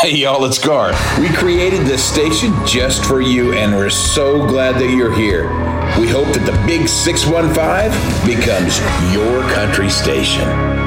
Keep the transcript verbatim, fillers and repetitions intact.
Hey, y'all, it's Gar. We created this station just for you, and we're so glad that you're here. We hope that the Big six one five becomes your country station.